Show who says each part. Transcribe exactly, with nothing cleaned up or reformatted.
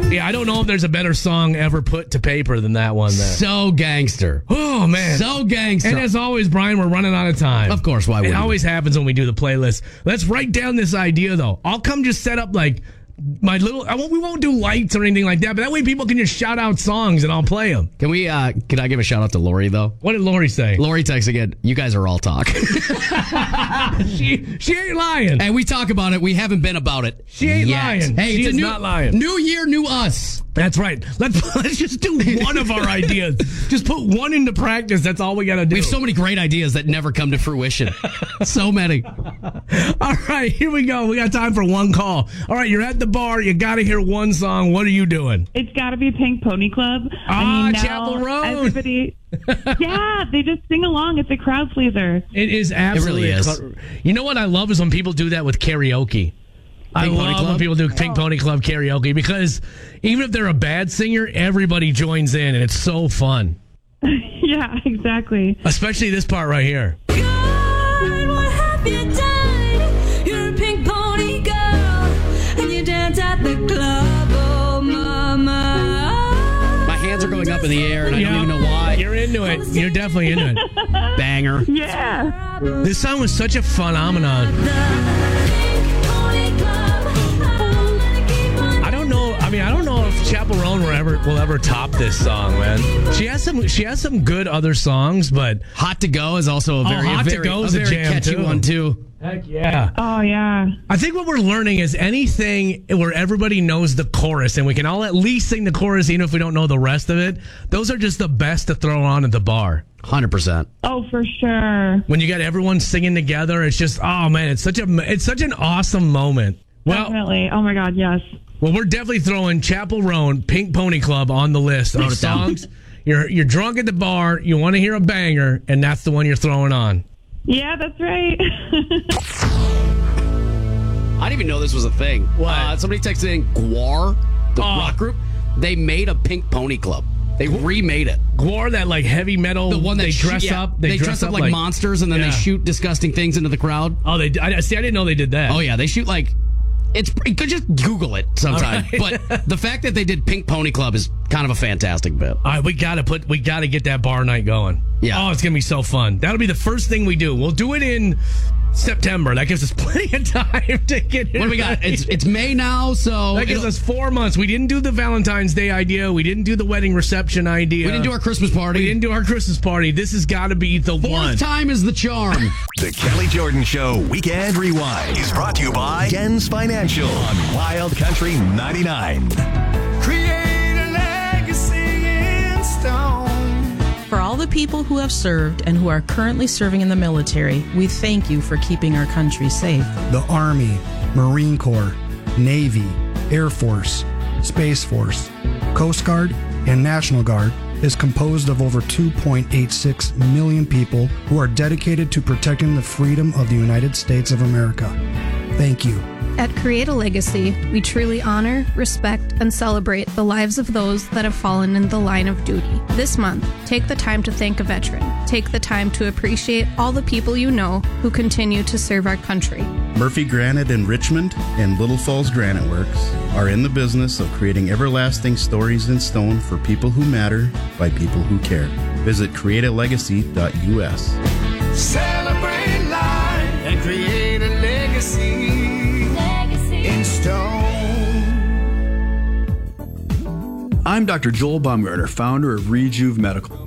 Speaker 1: Yeah, I don't know if there's a better song ever put to paper than that one. There.
Speaker 2: So gangster.
Speaker 1: Oh, man.
Speaker 2: So gangster.
Speaker 1: And as always, Brian, we're running out of time.
Speaker 2: Of course, why
Speaker 1: It
Speaker 2: wouldn't
Speaker 1: always happens when we do the playlist. Let's write down this idea, though. I'll come just set up, like, my little... I won't, we won't do lights or anything like that, but that way people can just shout out songs and I'll play them.
Speaker 2: Can we, uh, can I give a shout out to Lori, though?
Speaker 1: What did Lori say?
Speaker 2: Lori texts again, you guys are all talk.
Speaker 1: she she ain't lying.
Speaker 2: And we talk about it. We haven't been about it.
Speaker 1: She ain't
Speaker 2: yet.
Speaker 1: lying.
Speaker 2: Hey,
Speaker 1: she
Speaker 2: it's
Speaker 1: is
Speaker 2: a new,
Speaker 1: not lying.
Speaker 2: New year, new us.
Speaker 1: That's right. Let's let's just do one of our ideas. Just put one into practice. That's all we got to do.
Speaker 2: We have so many great ideas that never come to fruition. So many.
Speaker 1: All right, here we go. We got time for one call. All right, you're at the bar. You got to hear one song. What are you doing?
Speaker 3: It's got to be Pink Pony Club.
Speaker 1: Ah,
Speaker 3: I mean, now
Speaker 1: Chapel Roan.
Speaker 3: Everybody, yeah, they just sing along. It's a crowd pleaser.
Speaker 1: It is absolutely.
Speaker 2: It really is.
Speaker 1: Cl- you know what I love is when people do that with karaoke. I
Speaker 2: Pink Pony
Speaker 1: love when
Speaker 2: Club?
Speaker 1: people do Pink Pony Club karaoke because even if they're a bad singer, everybody joins in and it's so fun.
Speaker 3: Yeah, exactly.
Speaker 1: Especially this part right here.
Speaker 4: God, what have you done? You're a pink pony girl, and you dance at the club, oh mama.
Speaker 2: My hands are going up in the air, and I
Speaker 1: Yeah.
Speaker 2: don't even know why.
Speaker 1: You're into it. You're definitely into it.
Speaker 2: Banger.
Speaker 3: Yeah.
Speaker 1: This song was such a phenomenon. I don't know. I mean, I don't know if Chapel Roan will ever will ever top this song, man. She has some. She has some good other songs, but
Speaker 2: Hot to Go is also a very,
Speaker 1: Hot
Speaker 2: a
Speaker 1: to
Speaker 2: very,
Speaker 1: Go
Speaker 2: a
Speaker 1: is a
Speaker 2: very
Speaker 1: jam,
Speaker 2: catchy
Speaker 1: too.
Speaker 2: one, too.
Speaker 1: heck yeah.
Speaker 3: Oh, yeah.
Speaker 1: I think what we're learning is anything where everybody knows the chorus and we can all at least sing the chorus even if we don't know the rest of it. Those are just the best to throw on at the bar.
Speaker 2: one hundred percent.
Speaker 3: Oh, for sure.
Speaker 1: When you got everyone singing together, it's just, oh man, it's such a it's such an awesome moment. Well,
Speaker 3: Definitely. Oh, my God, yes.
Speaker 1: well, we're definitely throwing Chapel Roan, Pink Pony Club on the list of
Speaker 2: Wrote it down.
Speaker 1: songs. You're you're drunk at the bar, you want to hear a banger, and that's the one you're throwing on.
Speaker 3: Yeah, that's right.
Speaker 2: I didn't even know this was a thing.
Speaker 1: What?
Speaker 2: Uh, somebody texted in Gwar, the
Speaker 1: Oh.
Speaker 2: rock group. They made a Pink Pony Club. They remade it.
Speaker 1: Gwar, that like heavy metal.
Speaker 2: The one that
Speaker 1: they
Speaker 2: sh-
Speaker 1: dress
Speaker 2: yeah,
Speaker 1: up.
Speaker 2: They, dress, up like, monsters, and then
Speaker 1: Yeah.
Speaker 2: they shoot disgusting things into the crowd.
Speaker 1: Oh, they I, see. I didn't know they did that.
Speaker 2: Oh yeah, they shoot like it's. You could just Google it sometime.
Speaker 1: All right.
Speaker 2: But the fact that they did Pink Pony Club is kind of a fantastic bit.
Speaker 1: All right, we gotta put. We gotta get that bar night going.
Speaker 2: Yeah.
Speaker 1: Oh, it's gonna be so fun. That'll be the first thing we do. We'll do it in September. That gives us plenty of time to get it.
Speaker 2: What do we got?
Speaker 1: right.
Speaker 2: It's it's May now, so
Speaker 1: That gives
Speaker 2: it'll-
Speaker 1: us four months. We didn't do the Valentine's Day idea. We didn't do the wedding reception idea.
Speaker 2: we didn't do our Christmas party.
Speaker 1: We didn't do our Christmas party. This has got to be the
Speaker 2: Fourth
Speaker 1: one.
Speaker 2: time is the charm.
Speaker 5: The Kelly Jordan Show Weekend Rewind is brought to you by Gens Financial on Wild Country ninety-nine.
Speaker 6: Create a legacy in stone.
Speaker 7: For all the people who have served and who are currently serving in the military, we thank you for keeping our country safe.
Speaker 8: The Army, Marine Corps, Navy, Air Force, Space Force, Coast Guard, and National Guard is composed of over two point eight six million people who are dedicated to protecting the freedom of the United States of America. Thank you.
Speaker 9: At Create a Legacy, we truly honor, respect, and celebrate the lives of those that have fallen in the line of duty. This month, take the time to thank a veteran. Take the time to appreciate all the people you know who continue to serve our country.
Speaker 10: Murphy Granite in Richmond and Little Falls Granite Works are in the business of creating everlasting stories in stone for people who matter by people who care. Visit create a legacy dot U S.
Speaker 6: Celebrate life and create a legacy, legacy in stone.
Speaker 11: I'm Doctor Joel Baumgartner, founder of Rejuve Medical.